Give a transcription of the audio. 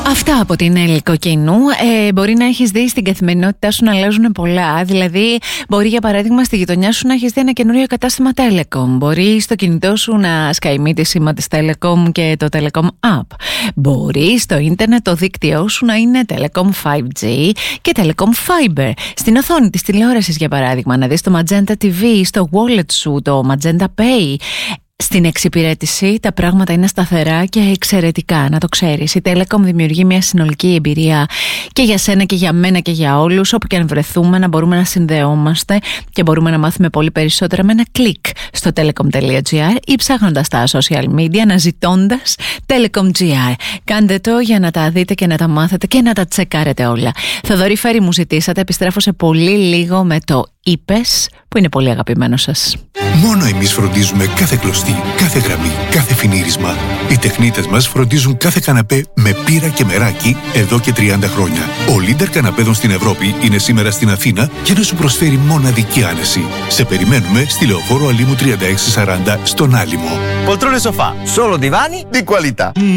Αυτά από την Έλλη Κοκκινού. Μπορεί να έχεις δει στην καθημερινότητά σου να αλλάζουν πολλά. Δηλαδή, μπορεί για παράδειγμα στη γειτονιά σου να έχεις δει ένα καινούριο κατάστημα Telecom. Μπορεί στο κινητό σου να σκαημεί τη σήμα της Telecom και το Telecom App. Μπορεί στο ίντερνετ το δίκτυό σου να είναι Telecom 5G και Telecom Fiber. Στην οθόνη της τηλεόρασης, για παράδειγμα, να δεις το Magenta TV, στο wallet σου, το Magenta Pay. Στην εξυπηρέτηση τα πράγματα είναι σταθερά και εξαιρετικά, να το ξέρεις. Η Telecom δημιουργεί μια συνολική εμπειρία και για σένα και για μένα και για όλους. Όπου και αν βρεθούμε να μπορούμε να συνδεόμαστε και μπορούμε να μάθουμε πολύ περισσότερα με ένα κλικ στο telecom.gr ή ψάχνοντας τα social media, αναζητώντας Telecom.gr. Κάντε το για να τα δείτε και να τα μάθετε και να τα τσεκάρετε όλα. Θοδωρή Φέρη μου ζητήσατε, επιστρέφω σε πολύ λίγο με το «Είπες», που είναι πολύ αγαπημένο σας. Μόνο εμείς φροντίζουμε κάθε κλωστή, κάθε γραμμή, κάθε φινίρισμα. Οι τεχνίτες μας φροντίζουν κάθε καναπέ με πύρα και μεράκι εδώ και 30 χρόνια. Ο leader καναπέδων στην Ευρώπη είναι σήμερα στην Αθήνα για να σου προσφέρει μοναδική άνεση. Σε περιμένουμε στη Λεωφόρο Αλήμου 3640 στον Άλυμο. Poltrone sofà, solo divani di qualità.